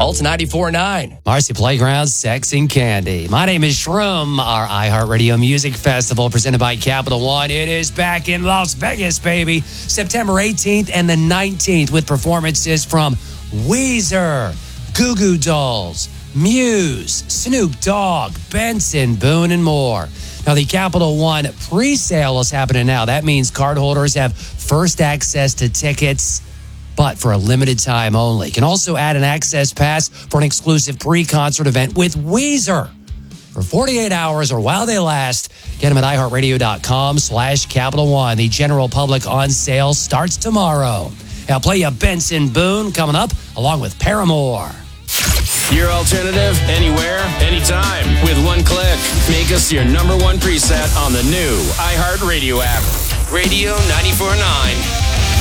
Alt 94.9. Marcy Playground, Sex and Candy. My name is Shroom. Our iHeartRadio Music Festival presented by Capital One. It is back in Las Vegas, baby. September 18th and the 19th with performances from Weezer, Goo Goo Dolls, Muse, Snoop Dogg, Benson, Boone, and more. Now, the Capital One pre-sale is happening now. That means cardholders have first access to tickets, but for a limited time only. You can also add an access pass for an exclusive pre-concert event with Weezer for 48 hours or while they last. Get them at iHeartRadio.com/Capital One. The general public on sale starts tomorrow. I'll play you Benson Boone coming up, along with Paramore. Your alternative, anywhere, anytime. With one click, make us your number one preset on the new iHeartRadio app. Radio 94.9.